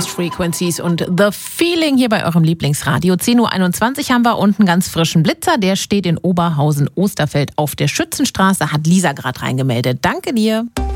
Lost Frequencies und The Feeling hier bei eurem Lieblingsradio. 10.21 Uhr haben wir unten ganz frischen Blitzer. Der steht in Oberhausen-Osterfeld auf der Schützenstraße. Hat Lisa gerade reingemeldet. Danke dir.